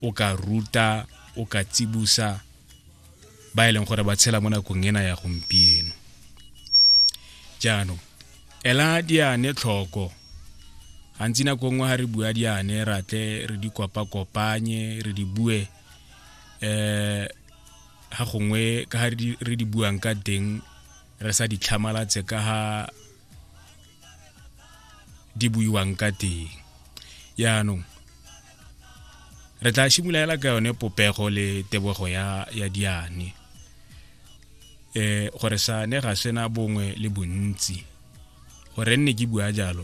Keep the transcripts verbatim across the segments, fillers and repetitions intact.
o ka ruta o ka tsibusa ba e leng gore ba tshela mo nakong ena ya gompieno. Jaanong ela diane tlhoko gantsi nako nngwe ha re bua diane ra tle re di kopa kopanye re di bue eh ha gongwe ka ha re di buang ka teng re sa di tlhamalatse ka ha di buiwang ka teng. Yaanong re tla shimolaela ka yone popego le tebogo ya ya diane eh gore sa ne ga sena bongwe le bontsi gore nne ke bua jalo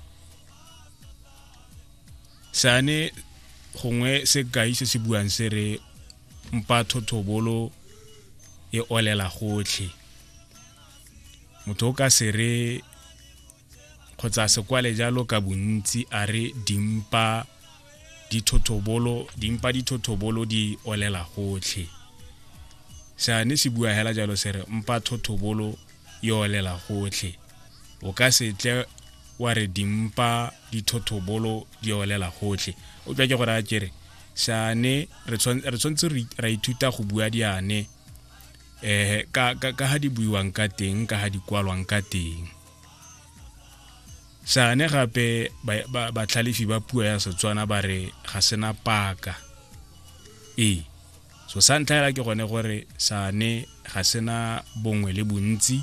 sane gongwe se kai se se buang se re mpa thothobolo e olela gotlhe motho ka se re kgotsa se kwale jalo ka bontsi a re dimpa dithothobolo dimpa dithothobolo di olela gotlhe sane se bua hela jalo se re mpa thothobolo e olela gotlhe o ka se tle wa re dimpa dithothobolo di olela gotlhe o tla ke gore a kere sane re tshwantse ra ithuta go bua diane eh ka ka ha di buiwang ka teng ka ha di kwalwang ka teng. Sane gape ba tlhalefi ba puo ya Setswana ba re ga sena paka e so sa ntlha ke gone gore sane ga sena bongwe le bontsi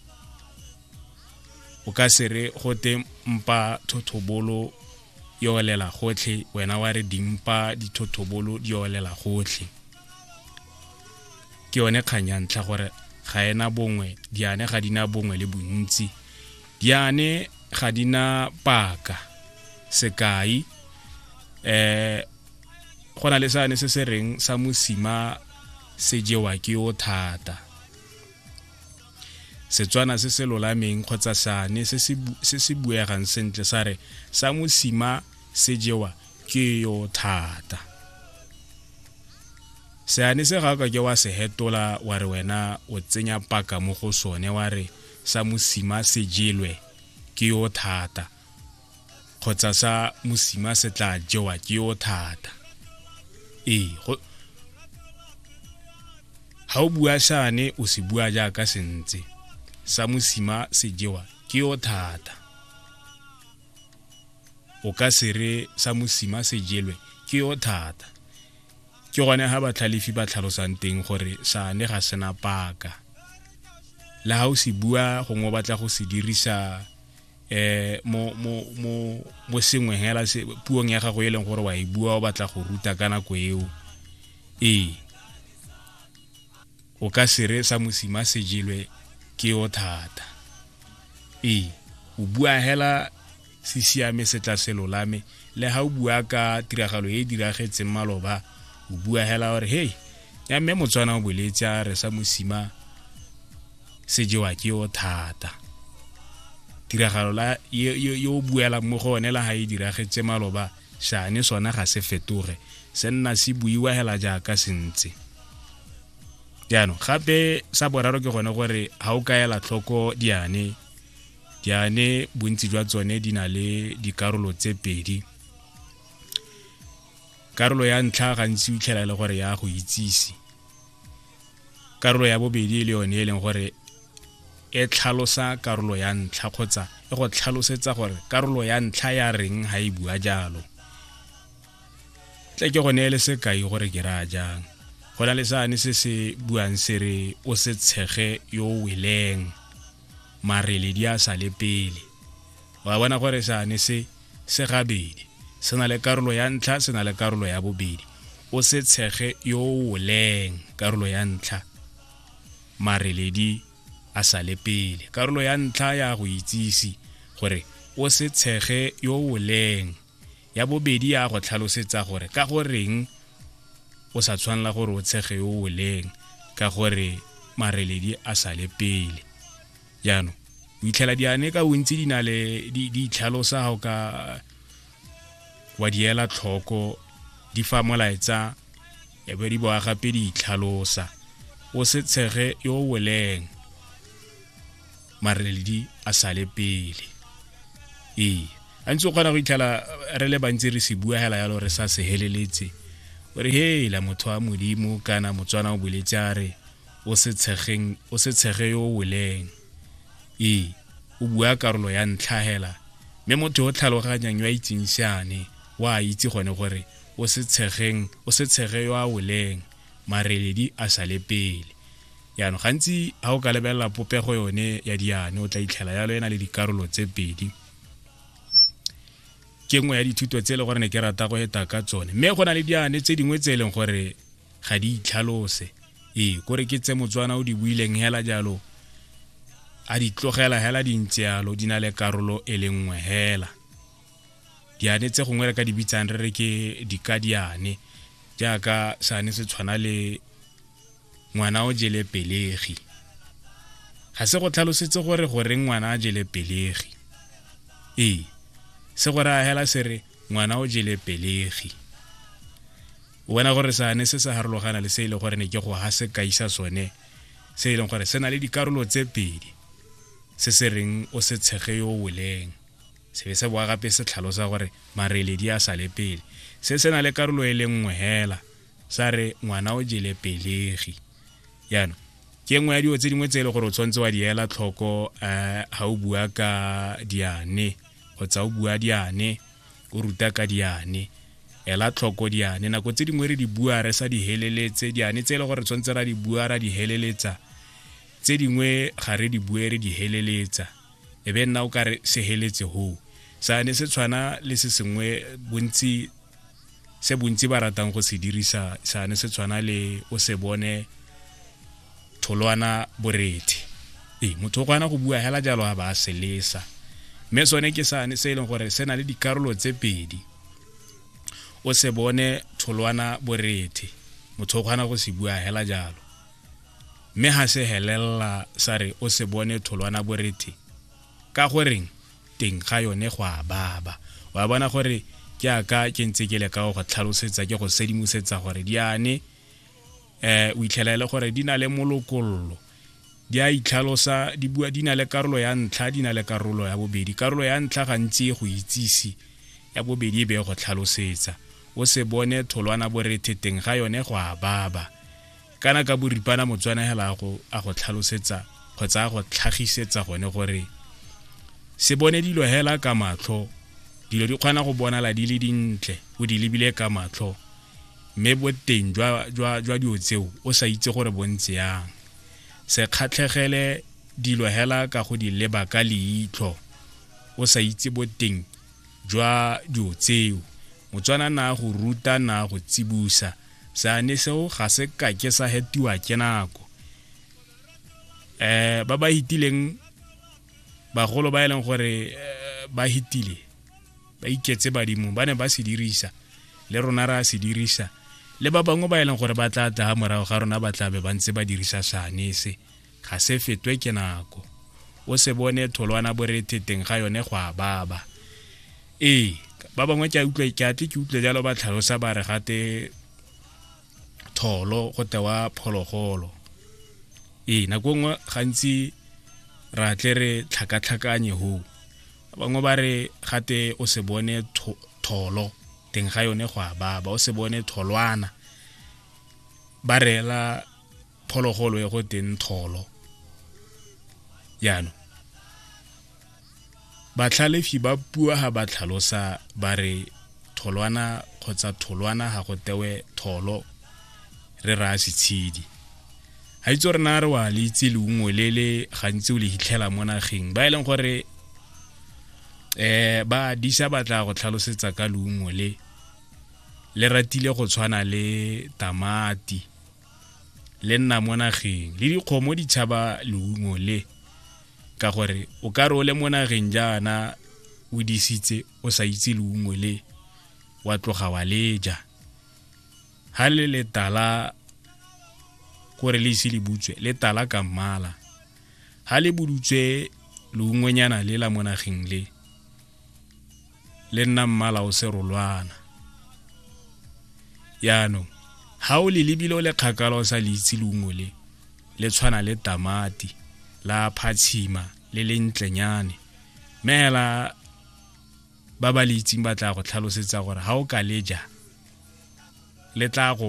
o ka se re gote mpa thothobolo e olela gotlhe wena wa re dimpa dithothobolo di olela gotlhe ke yone kganya ntlha gore ga ena bongwe diane ga dina bongwe le bontsi diane ga dina paka sekai eh gona le sane se se reng sa mosima se jewa ke o thata Setswana se se lolameng kgotsa sane se se buegang sentle sa re sa mosima se jewa ke yo thata seane se ga ka ke wa se hetola wa re wena o tsenya paka mo go sone wa re sa mosima se jelwe ke yo thata kgotsa sa mosima se tla jewa ke yo thata e go ha o bua sane o se bua jaaka sentse sa mosima se jewa ke yo thata o ka se re sa mosima se jelwe ke yo thata ke gone ha ba tlhalefi ba tlhalosang teng gore sane ga sena paka la ha o se bua go ngo batla go se dirisa eh mo mo mo mo sengwe hela se puong ya gago e leng gore wa e bua o batla go ruta kana go eo e o ka se re sa mosima se jelwe ke yo thata e o bua hela se siame se tla se lolame le ha o bua ka tiragalo e diragetseng maloba o bua hela gore hey ya mme Motswana o boletsa re sa mosima se jewa ke yo thata tiragalo la yo buela mo go ne la ha e diragetse maloba sane sona ga se fetoge se nna se buiwa hela jaaka sentse. Diano gape sa boraro ke gone gore ha o ka ela tlhoko diane diane bontsi jwa tsone di na le dikarolo tse pedi. Karolo ya ntlha gantsi o itlhela le gore ya go itsisi, karolo ya bobedi le yone e leng gore e tlhalosa karolo ya ntlha kgotsa e go tlhalosetsa gore karolo ya ntlha ya reng ha e bua jalo. Tle ke gone le se kai gore ke ra jang gona le sane se se buang se re o se tshege yo weleng marele di a sa le pele wa bona gore sane se se gabedi se na le karolo ya ntlha se na le karolo ya bobedi o se tshege yo weleng karolo ya ntlha marele di a sa le pele. Karolo ya ntlha ya go itsisi gore o se tshege yo weleng, ya bobedi ya go tlhalosetsa gore ka goreng o sa tshwanela gore o tshege yo weleng ka gore mareledi a sa le pele. Jaanong o itlhela diane ka bontsi di na le di tlhalosa go ka wa diela tlhoko di fa molaetsa e be di boa gape di tlhalosa o se tshege yo weleng mareledi a sa le pele. E a ntse o kgona go itlhela re le bantsi re se bua hela yalo re sa se heleletse o re hela motho wa modimo kana Motswana o boletse a re o se tshegeng o se tshege yo weleng e o bua karolo ya ntlha hela mme motho o tlhaloganyang yo a itseng siane wa itse gone gore o se tshegeng o se tshege yo a weleng mareledi a sale pele yano gantsi ha o ka lebella popego yone ya diane o tla itlhela yalo ena le dikarolo tse pedi ke ngwe ya dithuto tse le gore ne ke rata go eta ka tsone mme go na le diane tse dingwe tse leng gore ga di itlhalose e gore ke tse Motswana o di buileng hela jalo a di tlogela hela di ntse yalo di na le karolo e lengwe hela diane tse gongwe re ka di bitsang re re ke dikadiane jaaka sane se tshwana le ngwana o jele pelegi ga se go tlhalosetse gore gore ngwana a jele pelegi e se gore a hela se re ngwana o jele pelegi o bona gore sane se se harologana le se ile gore ne ke go ha se kaisa sone se ile gore se na le dikarolo tse pedi se se reng o se tshege yo weleng se be se boa gape se tlhalosa gore mareledi a sale pele se se na le karolo e lengwe hela sa re ngwana o jele pelegi yano ke ngwe ya dio tse dingwe tse le gore o tshwantse wa di ela tlhoko ha o bua ka diane go tsa o bua diane o ruta ka diane ela tlhoko diane nako tse dingwe re di bua re sa di heleletse diane tse le gore tshwantse ra di bua ra di heleletsa tse dingwe ga re di bue re di heleletsa e be nna o ka re se heletse ho sane se tshwana le se sengwe bontsi se bontsi ba ratang go se dirisa sane se tshwana le o se bone tholwana borete e motho gwana go bua hela jalo ha ba se lesa mme sone ke sane se ileng gore se na le dikarolo tse pedi o se bone tholwana borete motho gwana go se bua hela jalo mme ha se helela sa re o se bone tholwana borete ka goreng teng ga yone go a baba wa bona gore ke aka ke ntse ke le ka go tlhalosetsa ke go sedimusetsa gore diane eh o itlhelele gore di na le molokollo di a itlhalosa di bua di na le karolo ya ntlha di na le karolo ya bobedi karolo ya ntlha ga ntse go itsisi ya bobedi be go tlhalosetsa o se bone tholwana borete teng ga yone go a baba kana ka boripana Motswana hela go a go tlhalosetsa kgotsa go tlhagisetsa gone gore se bone dilo hela ka matlho dilo di kgona go bona la di le dintle o di lebile ka matlho mme bo teng jwa jwa jwa dio tseo o sa itse gore bontse yang se kgatlhegele dilo hela ka go di leba ka leitlo o sa itse bo teng jwa dio tseo Motswana na go ruta na go tsibusa sane seo ga se ka ke sa hetiwa ke nako eh ba ba hitileng ba golo ba eleng gore ba hitile ba iketse badimo ba ne ba se dirisa le rona ra se dirisa le ba bangwe ba eleng gore ba tla tla morago ga rona ba tla be ba ntse ba dirisa sane se ga se fetwe ke nako o se bone tholwana borete teng ga yone go a baba eh ba bangwe ke utlwa ke ate ke utlwa jalo ba tlhalosa ba re gate tholo go tewa phologolo eh nako ngwe gantsi ra tle re tlhakatlhakanye ho bangwe ba re gate o se bone tholo teng ga yone go a baba o se bone tholwana ba rela phologolo e go teng tholo yano ba tlhalefi ba bua ha ba tlhalosa ba re tholwana kgotsa tholwana ha go tewe tholo re ra se tshidi ha itse rena re wa le itse leungwe le le gantsi o le hitlhela mo nageng ba eleng gore eh ba disa batla go tlhalosetsa ka leungwe le le ratile go tshwana le tamati le nna mo nageng le dikgomo di tshaba leungwe le ka gore o ka re o le mo nageng jana o disitse o sa itse leungwe le wa tloga wa leja ha le le tala gore le isi le butswe le tala ka mmala ha le budutswe leungwenyana le la mo nageng le le nna mmala o se rolwana yano ha o le lebile o le kgakala o sa le itse leungwe le le tshwana le tamati la phatshima le le ntlenyane mela ba ba le itseng ba tla go tlhalosetsa gore ha o ka leja le tla go